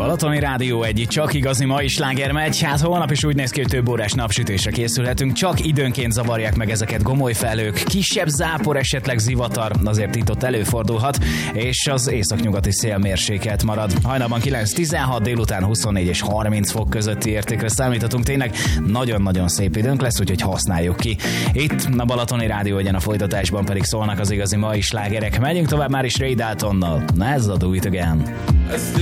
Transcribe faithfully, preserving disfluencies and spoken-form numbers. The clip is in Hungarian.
Balatoni Rádió egy csak igazi mai sláger megy. Hát holnap is úgy néz ki, hogy több órás napsütésre készülhetünk. Csak időnként zavarják meg ezeket gomoly felhők. Kisebb zápor, esetleg zivatar, azért itt ott előfordulhat, és az északnyugati szél mérsékelt marad. Hajnalban kilenc tizenhat, délután huszonnégy és harminc fok közötti értékre számíthatunk. Tényleg nagyon-nagyon szép időnk lesz, úgyhogy használjuk ki. Itt a Balatoni Rádió egyen, a folytatásban pedig szólnak az igazi mai slágerek. Megyünk tovább már is Ray Daltonnal. Ez a Do It Again.